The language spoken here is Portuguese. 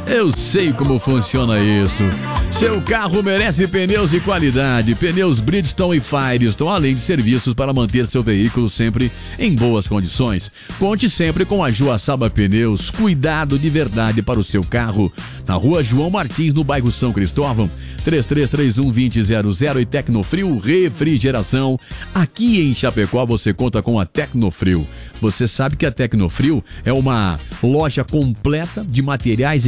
Eu sei como funciona isso. Seu carro merece pneus de qualidade. Pneus Bridgestone e Firestone, além de serviços para manter seu veículo sempre em boas condições. Conte sempre com a Joaçaba Pneus. Cuidado de verdade para o seu carro. Na rua João Martins, no bairro São Cristóvão. 3331-2000 e Tecnofrio Refrigeração. Aqui em Chapecó você conta com a Tecnofrio. Você sabe que a Tecnofrio é uma loja completa de materiais